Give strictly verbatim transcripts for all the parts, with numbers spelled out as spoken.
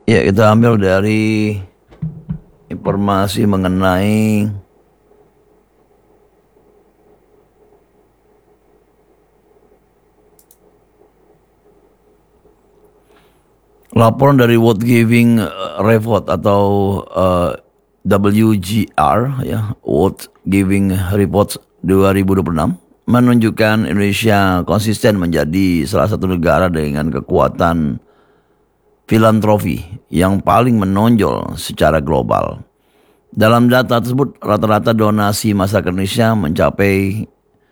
Ya, kita ambil dari informasi mengenai laporan dari World Giving Report atau uh, W G R, ya, World Giving Report dua ribu dua puluh enam menunjukkan Indonesia konsisten menjadi salah satu negara dengan kekuatan filantropi yang paling menonjol secara global. Dalam data tersebut, rata-rata donasi masyarakat Indonesia mencapai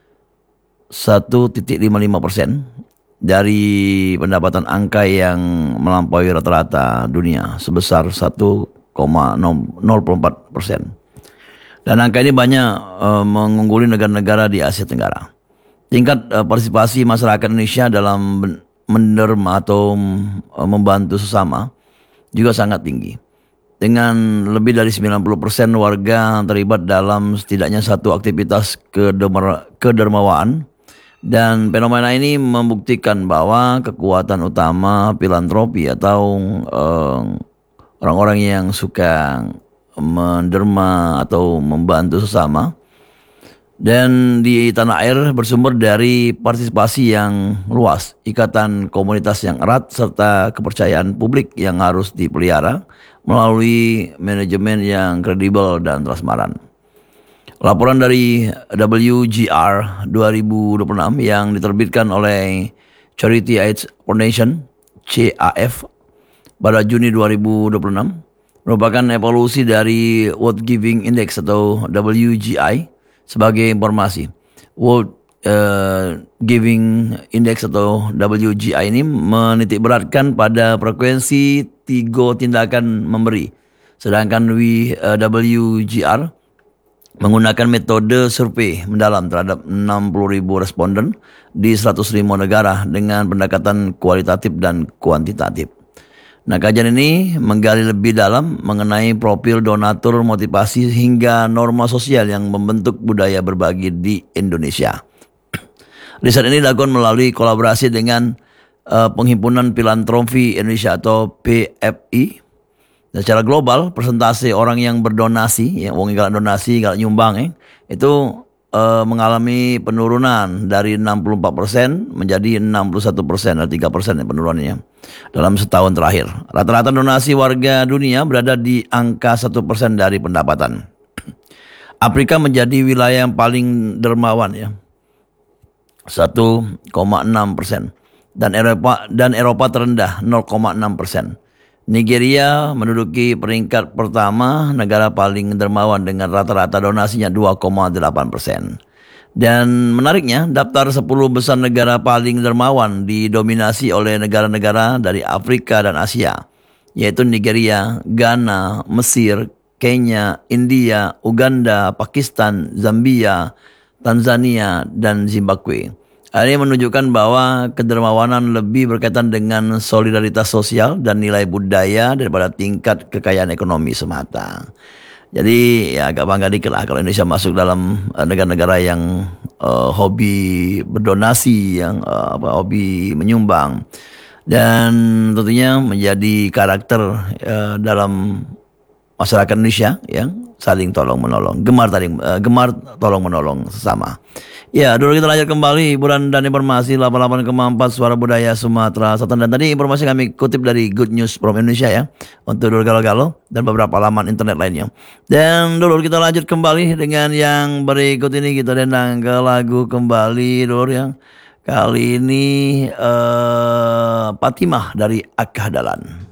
satu koma lima lima persen dari pendapatan, angka yang melampaui rata-rata dunia sebesar satu koma nol empat persen. Dan angka ini banyak uh, mengungguli negara-negara di Asia Tenggara. Tingkat uh, partisipasi masyarakat Indonesia dalam menderma atau uh, membantu sesama juga sangat tinggi. Dengan lebih dari sembilan puluh persen warga terlibat dalam setidaknya satu aktivitas kederma, kedermawaan. Dan fenomena ini membuktikan bahwa kekuatan utama filantropi atau uh, orang-orang yang suka menderma atau membantu sesama dan di tanah air bersumber dari partisipasi yang luas, ikatan komunitas yang erat, serta kepercayaan publik yang harus dipelihara melalui manajemen yang kredibel dan transparan. Laporan dari W G R dua ribu dua puluh enam yang diterbitkan oleh Charity Aid Foundation C A F pada Juni dua ribu dua puluh enam merupakan evolusi dari World Giving Index atau W G I. Sebagai informasi, World uh, Giving Index atau W G I ini menitik beratkan pada frekuensi tiga tindakan memberi, sedangkan W G R menggunakan metode survei mendalam terhadap enam puluh ribu responden di seratus lima negara dengan pendekatan kualitatif dan kuantitatif. Nah, kajian ini menggali lebih dalam mengenai profil donatur, motivasi hingga norma sosial yang membentuk budaya berbagi di Indonesia. Riset ini dilakukan melalui kolaborasi dengan uh, Penghimpunan Filantropi Indonesia atau P F I. Dan secara global, persentase orang yang berdonasi, ya, wong galak donasi, galak nyumbang, eh, itu uh, mengalami penurunan dari enam puluh empat persen menjadi enam puluh satu persen, ada tiga persen ya penurunannya dalam setahun terakhir. Rata-rata donasi warga dunia berada di angka satu persen dari pendapatan. Afrika menjadi wilayah yang paling dermawan, ya, satu koma enam persen, dan Eropa dan Eropa terendah nol koma enam persen. Nigeria menduduki peringkat pertama negara paling dermawan dengan rata-rata donasinya dua koma delapan persen. Dan menariknya, daftar sepuluh besar negara paling dermawan didominasi oleh negara-negara dari Afrika dan Asia, yaitu Nigeria, Ghana, Mesir, Kenya, India, Uganda, Pakistan, Zambia, Tanzania, dan Zimbabwe. Hal ini menunjukkan bahwa kedermawanan lebih berkaitan dengan solidaritas sosial dan nilai budaya daripada tingkat kekayaan ekonomi semata. Jadi ya agak bangga dikit lah kalau Indonesia masuk dalam uh, negara-negara yang uh, hobi berdonasi, yang uh, apa, hobi menyumbang, dan tentunya menjadi karakter uh, dalam masyarakat Indonesia yang saling tolong menolong, gemar tadi uh, gemar tolong menolong sesama. Ya, dulu kita lanjut kembali hiburan dan informasi delapan puluh delapan koma empat Suara Budaya Sumatera Selatan. Dan tadi informasi kami kutip dari Good News from Indonesia, ya, untuk dulu galau-galau dan beberapa laman internet lainnya. Dan dulu kita lanjut kembali dengan yang berikut ini, kita dendang ke lagu kembali dulu yang kali ini uh, Fatimah dari Akah Dalan.